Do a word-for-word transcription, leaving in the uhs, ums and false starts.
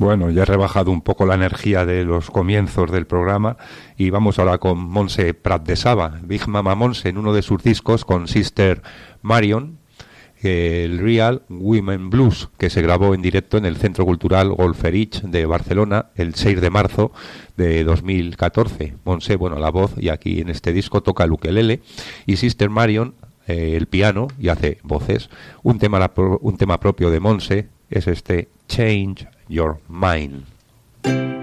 Bueno, ya he rebajado un poco la energía de los comienzos del programa y vamos ahora con Montse Prat de Saba, Big Mama Montse, en uno de sus discos con Sister Marion, el Real Women Blues, que se grabó en directo en el Centro Cultural Golferich de Barcelona el seis de marzo de dos mil catorce. Montse, bueno, la voz, y aquí en este disco toca el ukelele, y Sister Marion eh, el piano y hace voces. Un tema, un tema propio de Montse es este Change Your Mind.